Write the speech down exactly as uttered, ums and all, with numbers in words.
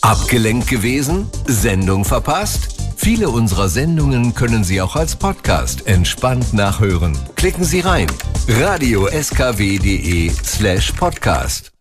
Abgelenkt gewesen? Sendung verpasst? Viele unserer Sendungen können Sie auch als Podcast entspannt nachhören. Klicken Sie rein. radio punkt s k w punkt d e slash podcast.